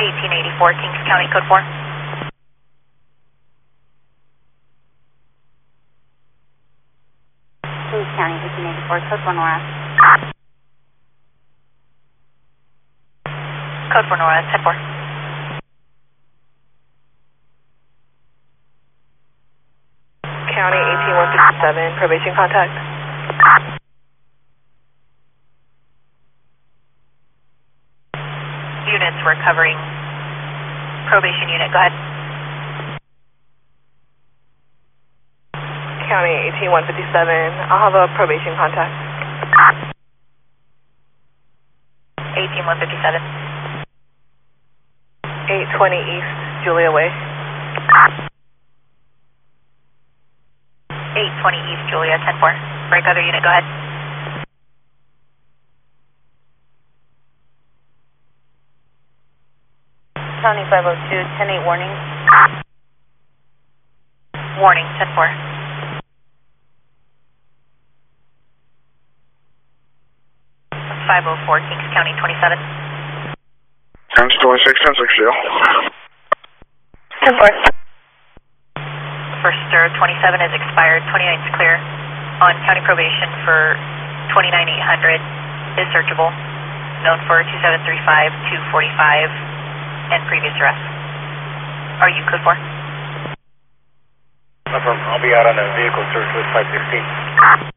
1884, Kings County, code 4. Kings County, 1884, code 4 Nora. Code 4 Nora, 10-4. County 18157, probation contact. Units, we're covering probation unit, go ahead. County 18157, I'll have a probation contact. 18157. 820 East, Julia Way. 820 East, Julia, 10-4. Break other unit, go ahead. County 502, 10-8 warning. Warning, 10-4. 504, Kings County, 27. County 26, 10-6 deal. 10-4. First stir 27 is expired, 29's clear. On county probation for 29800 is searchable. Known for 2735, 245, and previous arrest. Are you code 4? I'll be out on a vehicle search with 516.